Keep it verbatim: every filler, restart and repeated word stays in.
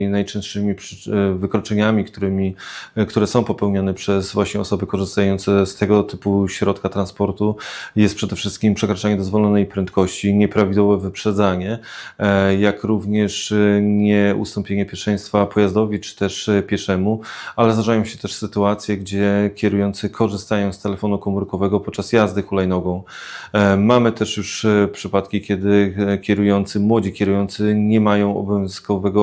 najczęstszymi wykroczeniami, którymi, które są popełniane przez właśnie osoby korzystające z tego typu środka transportu, jest przede wszystkim przekraczanie dozwolonej prędkości, nieprawidłowe wyprzedzanie, jak również nieustąpienie pierwszeństwa pojazdowi czy też pieszemu, ale zdarzają się też sytuacje, gdzie kierujący korzystają z telefonu komórkowego podczas jazdy hulajnogą. Mamy też już przypadki, kiedy kierujący, młodzi kierujący nie mają obowiązkowego